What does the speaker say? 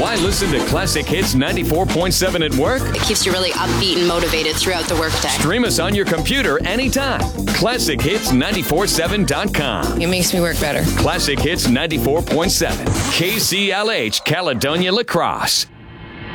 Why listen to Classic Hits 94.7 at work? It keeps you really upbeat and motivated throughout the workday. Stream us on your computer anytime. ClassicHits947.com. It makes me work better. Classic Hits 94.7. KCLH, Caledonia La Crosse.